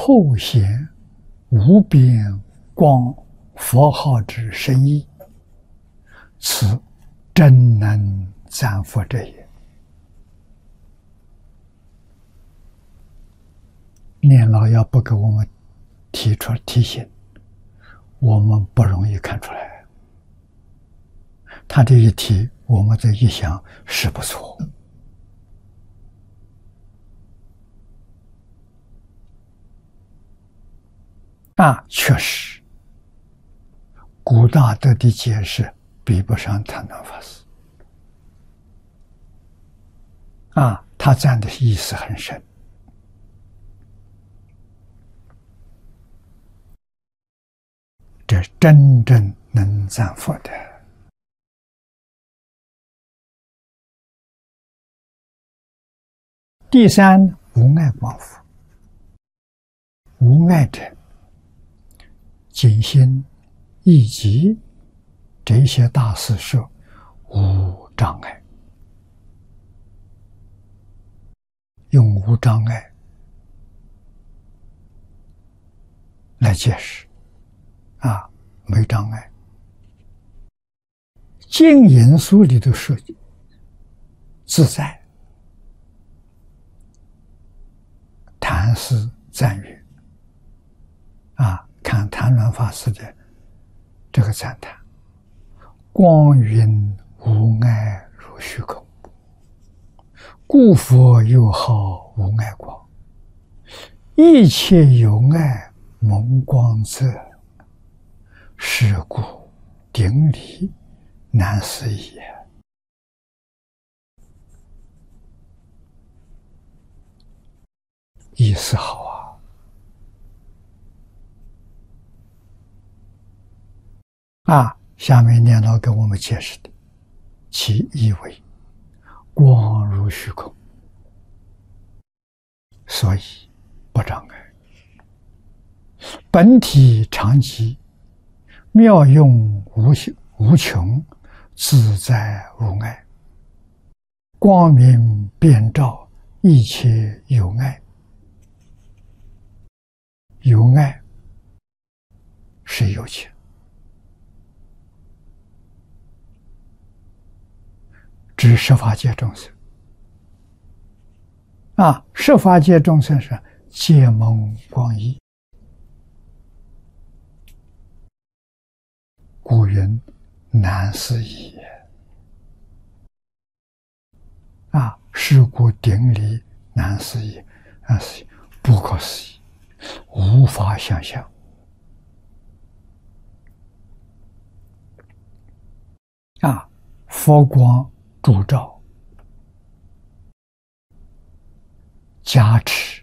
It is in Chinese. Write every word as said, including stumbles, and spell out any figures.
后显无边光佛号之深意，此真能赞佛者也。念老要不给我们提出提醒，我们不容易看出来。他这一提，我们这一想是不错。啊，确实，古大德的解释比不上谭鸾法师。啊，他赞的意思很深。这真正能赞佛的。第三，无碍光佛。无碍者，景心、义集这些大师说无障碍，用无障碍来解释。啊，没障碍。净言书里头说自在，谭师赞曰：啊，看谭鸾法师的这个赞叹，光云无碍如虚空，故佛又号无碍光，一切有碍蒙光者，是故顶礼难思议也。意思好啊！啊，下面念老给我们解释的，其意为光如虚空，所以不障碍，本体常寂，妙用无无穷，自在无碍，光明遍照一切有碍。有碍是有情，指十法界众生。啊，十法界众生是皆蒙光依，故云难思议也。啊，是故顶礼难思议，难思议，不可思议，无法想象。啊，佛光烛照，加持